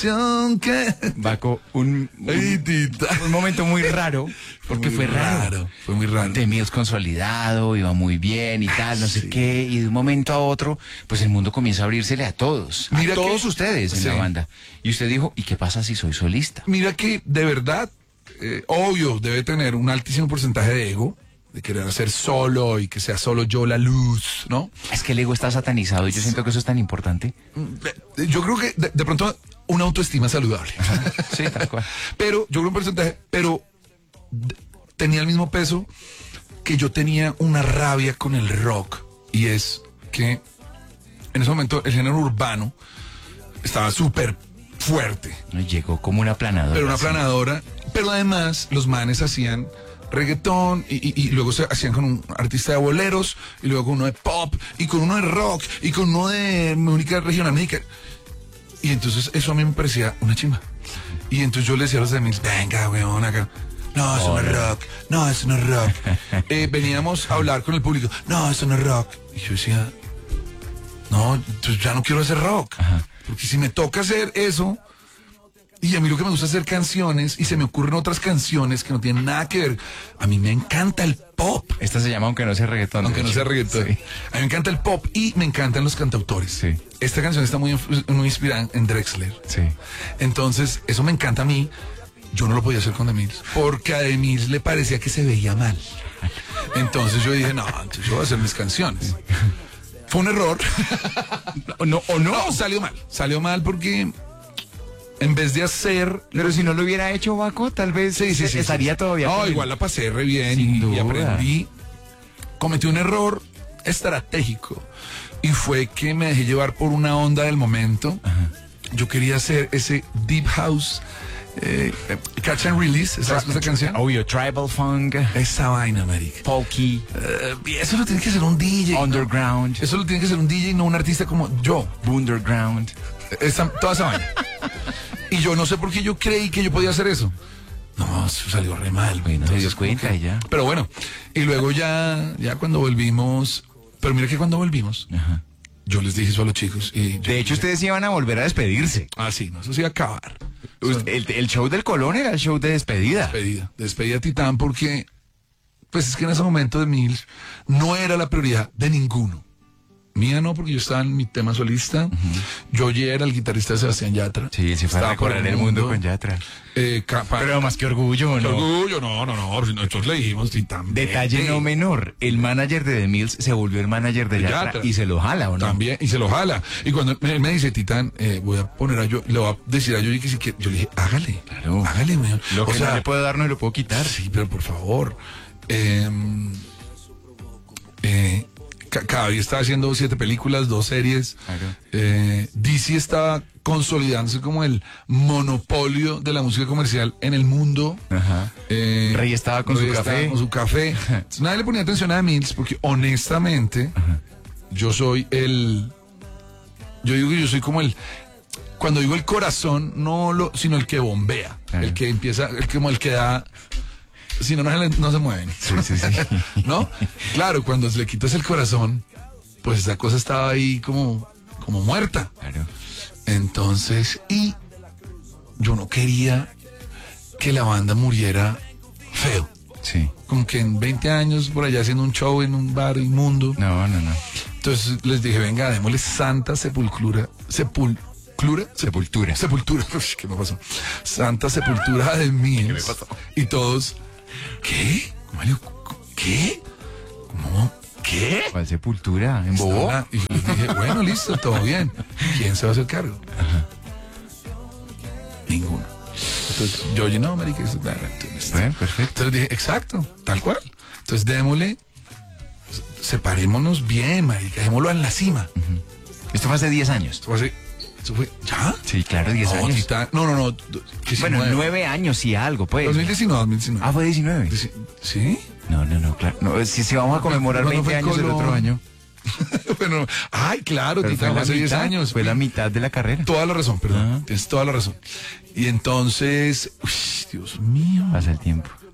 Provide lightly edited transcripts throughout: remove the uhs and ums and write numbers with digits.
que... Baco, un momento muy raro, porque fue raro. Fue muy raro. The Mills consolidado, iba muy bien y tal, no sé qué, y de un momento a otro, pues el mundo comienza a abrírsele a todos, Mira a todos que- ustedes en sí. la banda. Y usted dijo, ¿y qué pasa si soy solista? Mira que, de verdad, obvio, debe tener un altísimo porcentaje de ego, de querer hacer solo y que sea solo yo la luz, ¿no? Es que el ego está satanizado y yo siento que eso es tan importante. Yo creo que de pronto una autoestima saludable. Sí, tal cual. Pero yo creo un porcentaje, pero tenía el mismo peso que yo tenía una rabia con el rock. Y es que en ese momento el género urbano estaba súper fuerte. Llegó como una planadora. Pero una así. planadora. Pero además los manes hacían reggaetón y luego se hacían con un artista de boleros y luego con uno de pop y con uno de rock y con uno de música regional mexicana. Y entonces eso a mí me parecía una chimba. Y entonces yo le decía a los de mis, venga, weón, acá. No, eso no es rock. No, eso no es rock. Veníamos a hablar con el público. No, eso no es rock. Y yo decía, no, entonces ya no quiero hacer rock. Porque si me toca hacer eso, y a mí lo que me gusta es hacer canciones, y se me ocurren otras canciones que no tienen nada que ver. A mí me encanta el pop. Esta se llama Aunque no sea reggaetón. Aunque de no hecho. sea reggaetón. Sí. A mí me encanta el pop y me encantan los cantautores. Sí. Esta canción está muy inspirada en Drexler. Sí. Entonces, eso me encanta a mí. Yo no lo podía hacer con The Mills, porque a The Mills le parecía que se veía mal. Entonces yo dije, no, entonces yo voy a hacer mis canciones. Fue un error. No, o no. No, salió mal. Salió mal porque en vez de hacer... Pero si no lo hubiera hecho Baco, tal vez Sí, estaría todavía. No, con el- igual la pasé re bien Sin y duda. aprendí. Cometí un error estratégico y fue que me dejé llevar por una onda del momento. Yo quería hacer ese deep house, catch and release, esa canción. Obvio, tribal funk, Esa vaina, marica. folky, Eso lo tiene que hacer un DJ. ¿no? underground, Eso lo tiene que hacer un DJ, no un artista como yo. underground. Toda esa vaina. Y yo no sé por qué yo creí que yo podía hacer eso. No, eso salió re mal. Bueno, te Entonces, dio cuenta como y ya. Pero bueno, y luego ya cuando volvimos, pero mira que cuando volvimos, Ajá. yo les dije eso a los chicos. Y yo De hecho, dije, ustedes iban a volver a despedirse. sí, no, eso sí iba a acabar. El show del Colón era el show de despedida. Despedida Titán porque, pues es que en ese momento de Mills no era la prioridad de ninguno. Mía no, porque yo estaba en mi tema solista. Yo ya era el guitarrista de Sebastián Yatra. Sí, se fue a Estaba por recorrer el mundo con Yatra. Pero más que orgullo, Qué ¿no? orgullo, no, nosotros le dijimos Titán. Detalle vete. no menor, el manager de The Mills se volvió el manager de Yatra Yatra. y se lo jala, ¿o no? También, y se lo jala. Y cuando él me dice, Titán, voy a poner a yo, le voy a decir a Yoyi que si quiere, yo le dije, hágale, Claro. hágale, weón. Lo que no le puedo dar no le puedo quitar. Sí, pero por favor. Cada día estaba haciendo 7 películas, 2 series. Claro. DC estaba consolidándose como el monopolio de la música comercial en el mundo. Ajá. Rey estaba con su café. Con su café. Entonces, nadie le ponía atención a Mills porque honestamente yo soy yo digo que yo soy como cuando digo el corazón, sino el que bombea, Claro. el que empieza, como el que da, si no, no se mueven. Sí. ¿No? Claro, cuando le quitas el corazón, pues esa cosa estaba ahí como muerta. Claro. Entonces, y yo no quería que la banda muriera feo. Sí. Como que en 20 años por allá haciendo un show en un bar inmundo. No. Entonces les dije, venga, démosle Santa Sepultura. Sepultura. Uf, ¿qué me pasó? Santa Sepultura de Mills. ¿Qué me pasó? Y todos, ¿qué? Mario, ¿qué? ¿Cómo? ¿Qué? ¿Cuál sepultura? ¿En Bobó? Y yo les dije, bueno, listo, todo bien. ¿Quién se va a hacer cargo? Ninguno. Entonces, yo oye, no, marica, eso Bueno, perfecto. Entonces dije, exacto, tal cual. Entonces démosle, separémonos bien, marica, dejémoslo en la cima. Esto fue hace 10 años. Eso fue, ¿ya? Sí, claro, 10 No, años. Titán, no, 19. Bueno, 9 años y algo, pues. 2019. Ah, fue 19. ¿Sí? No, claro. No, si vamos a conmemorar ¿Cuándo 20 fue años el Colón? otro año. Bueno, ay, claro, Pero Titán, fue hace la 10 mitad, años. Fue la mitad de la carrera. Toda la razón, perdón. Ajá. Tienes toda la razón. Y entonces, Dios mío. Pasa el tiempo.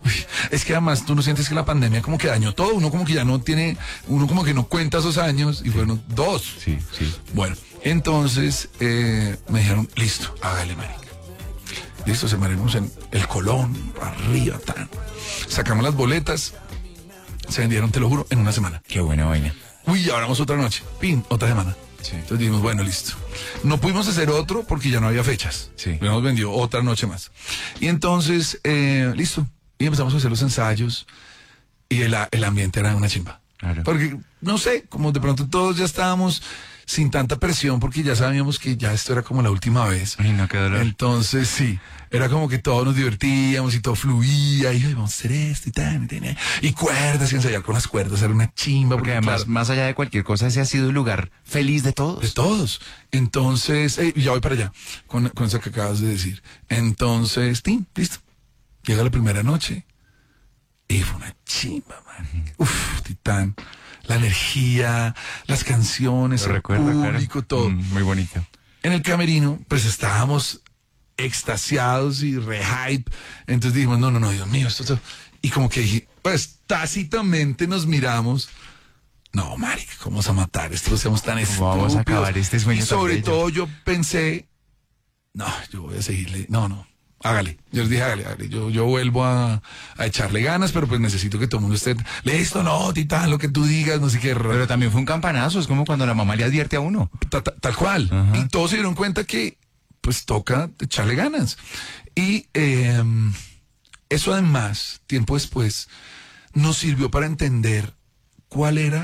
Es que además tú no sientes que la pandemia como que dañó todo, uno como que ya no tiene, uno como que no cuenta esos años, y fueron 2. Sí, sí. Bueno, entonces me dijeron, listo, hágale, marica. Listo, se maremos en el Colón, arriba, tan. Sacamos las boletas, se vendieron, te lo juro, en una semana. Qué buena vaina. Uy, ahora vamos otra noche, pin, otra semana. Sí. Entonces dijimos, bueno, listo. No pudimos hacer otro porque ya no había fechas. Sí. Nos vendió otra noche más. Y entonces, listo. Y empezamos a hacer los ensayos y el ambiente era una chimba. Claro. Porque, no sé, como de pronto todos ya estábamos sin tanta presión porque ya sabíamos que ya esto era como la última vez. Ay, no, qué dolor. Entonces, sí, era como que todos nos divertíamos y todo fluía y vamos a hacer esto y tal. Y cuerdas y ensayar con las cuerdas era una chimba. Porque además, claro, más allá de cualquier cosa, ese ha sido el lugar feliz de todos. de todos. Entonces, ya voy para allá con eso que acabas de decir. Entonces, listo. Llega la primera noche y fue una chimba, man. Uf, Titán. La energía, las canciones, Lo el recuerdo, público, claro. todo. Muy bonito. En el camerino, pues estábamos extasiados y re hype. Entonces dijimos, no, Dios mío, esto. Y como que dije, pues tácitamente nos miramos. No, marica, ¿cómo vamos a matar esto? No seamos tan estúpidos. Vamos a acabar este sueño Y tan sobre bello. todo yo pensé, no, yo voy a seguirle. No. Hágale, yo les dije hágale, yo vuelvo a echarle ganas, pero pues necesito que todo el mundo esté, listo, no, Titán, lo que tú digas, no sé qué. Pero también fue un campanazo, es como cuando la mamá le advierte a uno. Tal cual. Ajá. Y todos se dieron cuenta que pues toca echarle ganas. Y eso además, tiempo después, nos sirvió para entender cuál es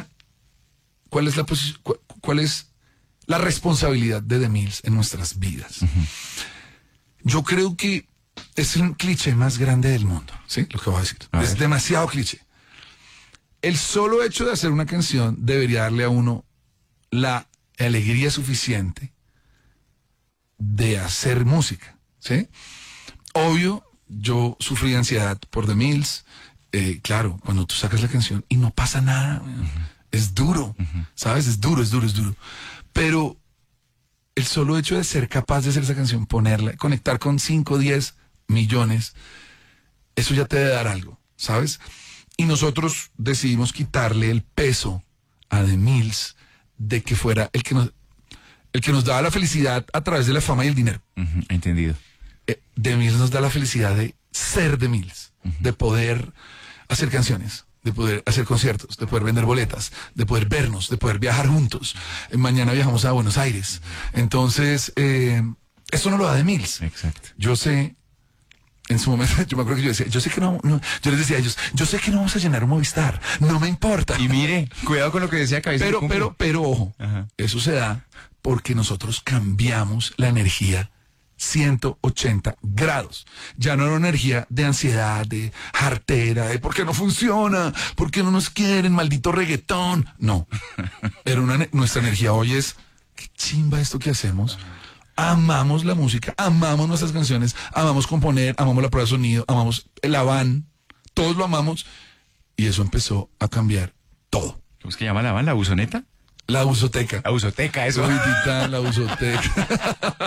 la responsabilidad de The Mills en nuestras vidas. Yo creo que es el cliché más grande del mundo, ¿sí? Lo que voy a decir. A Es ver. demasiado cliché. El solo hecho de hacer una canción debería darle a uno la alegría suficiente de hacer música, ¿sí? Obvio, yo sufrí de ansiedad por The Mills. Claro, cuando tú sacas la canción y no pasa nada, es duro, ¿sabes? Es duro. Pero el solo hecho de ser capaz de hacer esa canción, ponerla, conectar con 5 o 10 millones, eso ya te debe dar algo, ¿sabes? Y nosotros decidimos quitarle el peso a The Mills de que fuera el que nos daba la felicidad a través de la fama y el dinero. Entendido. The Mills nos da la felicidad de ser The Mills, de poder hacer canciones, de poder hacer conciertos, de poder vender boletas, de poder vernos, de poder viajar juntos. Mañana viajamos a Buenos Aires. Entonces, eso no lo da The Mills. Exacto. Yo sé, en su momento, yo me acuerdo que yo decía, yo sé que no, yo les decía a ellos, yo sé que no vamos a llenar un Movistar, no me importa. Y mire, cuidado con lo que decía Cabeza de Cumple. Pero, ojo, Ajá. eso se da porque nosotros cambiamos la energía 180 grados. Ya no era una energía de ansiedad, de jartera, de por qué no funciona, por qué no nos quieren, maldito reggaetón. No. Era nuestra energía hoy es, qué chimba esto que hacemos. Amamos la música, amamos nuestras canciones, amamos componer, amamos la prueba de sonido, amamos la van, todos lo amamos. Y eso empezó a cambiar todo. ¿Cómo es que llama la banda? ¿La buzoneta? La buzoteca. La buzoteca, eso. Uy, Titán, la buzoteca.